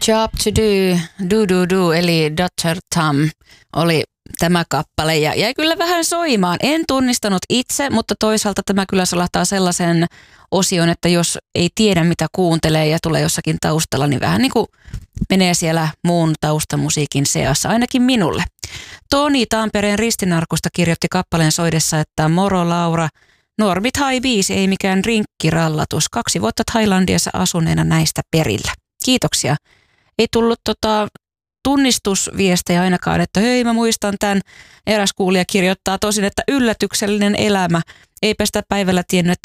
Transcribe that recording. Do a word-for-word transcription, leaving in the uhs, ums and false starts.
Job to do, do do do, eli doctor Tom oli tämä kappale ja jäi kyllä vähän soimaan. En tunnistanut itse, mutta toisaalta tämä kyllä salahtaa sellaisen osion, että jos ei tiedä mitä kuuntelee ja tulee jossakin taustalla, niin vähän niin kuin menee siellä muun taustamusiikin seassa, ainakin minulle. Toni Tampereen Ristinarkusta kirjoitti kappaleen soidessa, että moro Laura, Normit High viisi ei mikään rinkkirallatus. Kaksi vuotta Thailandiassa asuneena näistä perillä. Kiitoksia. Ei tullut tota tunnistusviestejä ainakaan, että hei mä muistan tämän. Eräs kuulija kirjoittaa tosin, että yllätyksellinen elämä. Eipä sitä päivällä tiennyt,